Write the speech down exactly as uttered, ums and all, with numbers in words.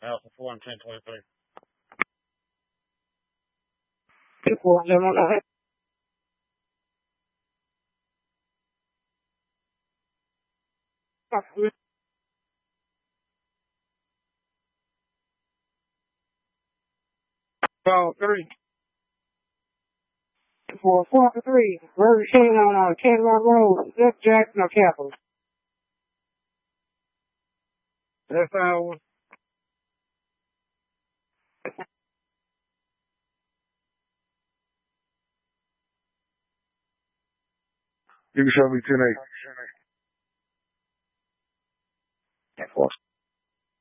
Alpha four and ten twenty-three. Two four seven nine. Oh, three. For four to three, Burger King on uh, Kenmore Road, Jeff Jackson or Capital. That's our. You can show me ten eight.